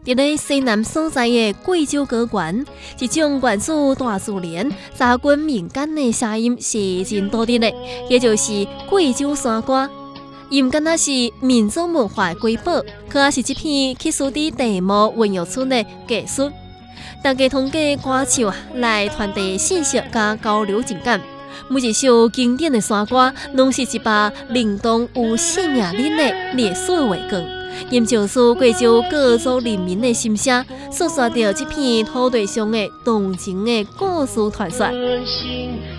伫咧西南所在的贵州高原，一种原始大自然、扎根民间的声音是真多的咧，也就是贵州山歌。伊毋敢若是民族文化瑰宝，可也是一片刻属伫地貌运用出的艺术。大家通过歌唱来传递信息甲交流情感。每一首经典的山歌，拢是一把灵动有生命力的历史画卷，因就是贵州各族人民的心声，诉说着这片土地上的动情的故事传说。